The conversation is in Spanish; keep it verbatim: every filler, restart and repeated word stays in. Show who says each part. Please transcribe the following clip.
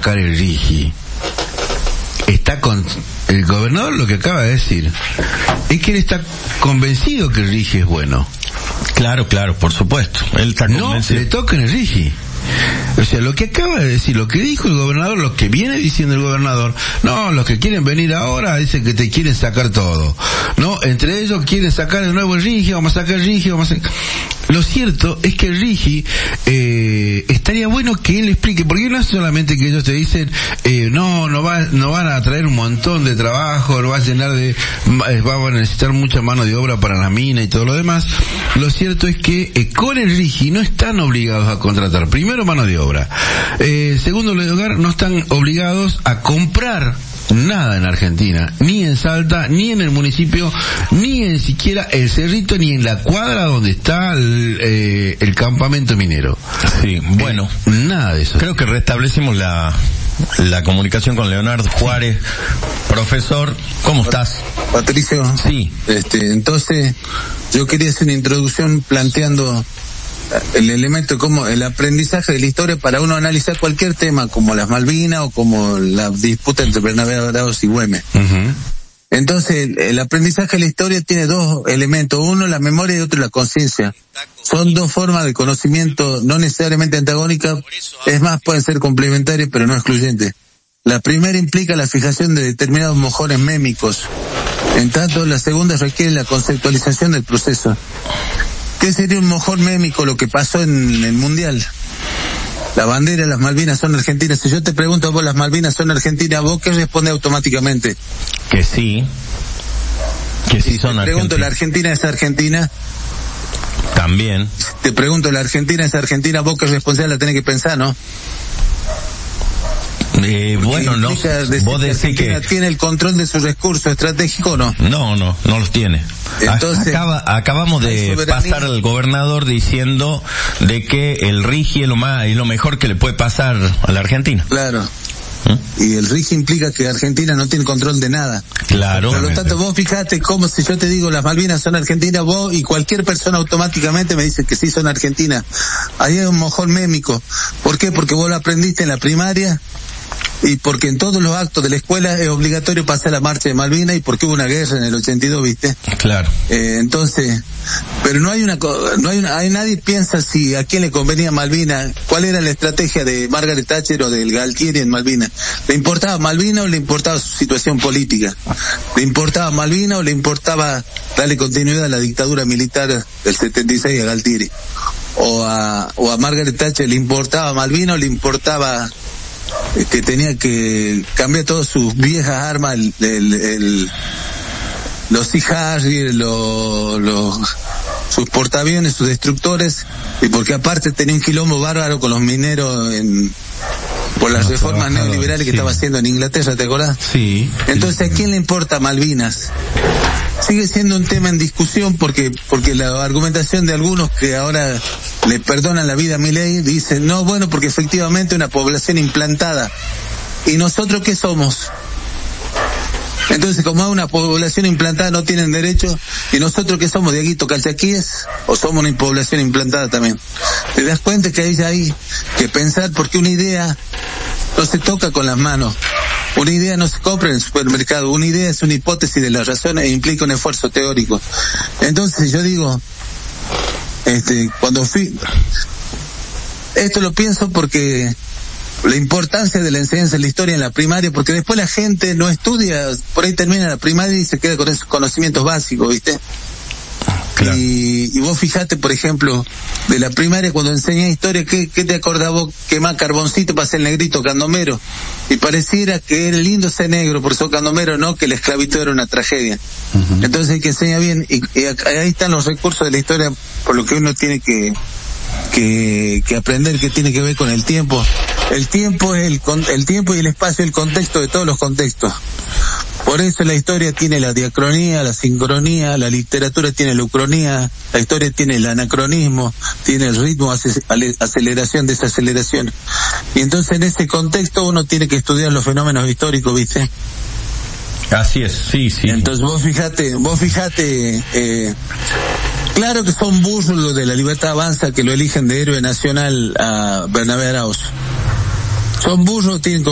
Speaker 1: sacar el Rigi, está con el gobernador, lo que acaba de decir es que él está convencido que el Rigi es bueno.
Speaker 2: Claro, claro, por supuesto. Él está convencido.
Speaker 1: No le toquen el Rigi. O sea, lo que acaba de decir, lo que dijo el gobernador, lo que viene diciendo el gobernador, no, los que quieren venir ahora dicen que te quieren sacar todo. No, entre ellos quieren sacar de nuevo el Rigi, vamos a sacar el Rigi, vamos a sacar... Lo cierto es que el Rigi, eh, estaría bueno que él explique, porque no es solamente que ellos te dicen, eh, no, no va, no van a traer un montón de trabajo, no va a llenar de, va a necesitar mucha mano de obra para la mina y todo lo demás. Lo cierto es que eh, con el Rigi no están obligados a contratar, primero, mano de obra. Eh, segundo lugar, no están obligados a comprar nada en Argentina, ni en Salta, ni en el municipio, ni en siquiera el Cerrito, ni en la cuadra donde está el, eh, el campamento minero.
Speaker 2: Sí, bueno,
Speaker 1: eh, nada de eso.
Speaker 2: Creo que restablecimos la la comunicación con Leonardo Juárez. Profesor, ¿cómo estás?
Speaker 3: Patricio.
Speaker 2: Sí.
Speaker 3: Este, entonces, yo quería hacer una introducción planteando el elemento como el aprendizaje de la historia para uno analizar cualquier tema como las Malvinas o como la disputa entre Bernabé Arauz y Güemes. Uh-huh. Entonces el, el aprendizaje de la historia tiene dos elementos, uno la memoria y otro la conciencia. Son dos formas de conocimiento no necesariamente antagónicas, es más, pueden ser complementarias pero no excluyentes. La primera implica la fijación de determinados mojones mémicos, en tanto la segunda requiere la conceptualización del proceso. ¿Qué sería un mojón mémico? Lo que pasó en el Mundial. La bandera, las Malvinas son argentinas. Si yo te pregunto a vos, las Malvinas son argentinas, ¿vos qué responde automáticamente?
Speaker 2: Que sí. Que sí son argentinas.
Speaker 3: Te pregunto, ¿la Argentina es argentina?
Speaker 2: También.
Speaker 3: Te pregunto, ¿la Argentina es argentina? ¿Vos qué responsable la tenés que pensar, no?
Speaker 2: Eh, bueno, no. Vos decís que
Speaker 3: tiene el control de su recurso estratégico, ¿no?
Speaker 2: No, no, no los tiene. Entonces, Acaba, acabamos de pasar al gobernador diciendo de que el Rigi es lo más, es lo mejor que le puede pasar a la Argentina.
Speaker 3: Claro. ¿Mm? Y el Rigi implica que Argentina no tiene control de nada.
Speaker 2: Claro.
Speaker 3: Por lo tanto, vos fijate cómo si yo te digo las Malvinas son argentinas, vos y cualquier persona automáticamente me dice que sí son argentinas. Ahí hay un mojón mémico. ¿Por qué? Porque vos lo aprendiste en la primaria. Y porque en todos los actos de la escuela es obligatorio pasar la marcha de Malvinas y porque hubo una guerra en el ochenta y dos, ¿viste?
Speaker 2: Claro.
Speaker 3: Eh, entonces, pero no hay una, no hay una, hay, nadie piensa si a quién le convenía Malvinas, cuál era la estrategia de Margaret Thatcher o del Galtieri en Malvinas. ¿Le importaba Malvinas o le importaba su situación política? ¿Le importaba Malvinas o le importaba darle continuidad a la dictadura militar del setenta y seis a Galtieri? O a, o a Margaret Thatcher le importaba Malvinas o le importaba que tenía que cambiar todas sus viejas armas, el, el, el, los Sea Harrier, los, los, sus portaaviones, sus destructores, y porque aparte tenía un quilombo bárbaro con los mineros en, por las no, reformas neoliberales sí. que estaba haciendo en Inglaterra, ¿te acordás?
Speaker 2: Sí.
Speaker 3: Entonces, ¿a quién le importa Malvinas? Sigue siendo un tema en discusión porque porque la argumentación de algunos que ahora le perdonan la vida a Milei dicen, no, bueno, porque efectivamente una población implantada. ¿Y nosotros qué somos? Entonces, como una población implantada no tienen derecho, ¿y nosotros qué somos, Dieguito, calchaquíes? ¿O somos una población implantada también? ¿Te das cuenta que hay ahí que pensar porque una idea no se toca con las manos? Una idea no se compra en el supermercado, una idea es una hipótesis de la razón e implica un esfuerzo teórico. Entonces yo digo, este, cuando fui, esto lo pienso porque la importancia de la enseñanza de la historia en la primaria, porque después la gente no estudia, por ahí termina la primaria y se queda con esos conocimientos básicos, ¿viste? Claro. Y, y vos fijate, por ejemplo, de la primaria cuando enseñás historia, ¿qué, qué te acordás vos? Quemar carboncito para ser el negrito candomero. Y pareciera que era lindo ser negro por ser candomero, no, que la esclavitud era una tragedia. Uh-huh. Entonces hay que enseñar bien, y, y ahí están los recursos de la historia, por lo que uno tiene que que, que aprender, que tiene que ver con el tiempo. El tiempo es el, el tiempo y el espacio, el contexto de todos los contextos. Por eso la historia tiene la diacronía, la sincronía, la literatura tiene la ucronía, la historia tiene el anacronismo, tiene el ritmo, aceleración, desaceleración. Y entonces en ese contexto uno tiene que estudiar los fenómenos históricos, ¿viste?
Speaker 2: Así es, sí, sí.
Speaker 3: Entonces vos fijate, vos fijate, eh, claro que son burros los de la Libertad Avanza que lo eligen de héroe nacional a Bernabé Arauz. Son burros, tienen